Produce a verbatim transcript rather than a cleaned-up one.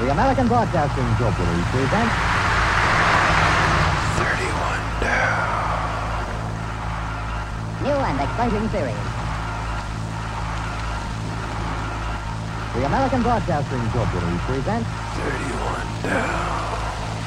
The American Broadcasting Company presents thirty-one down. New and exciting series. The American Broadcasting Company presents thirty-one down.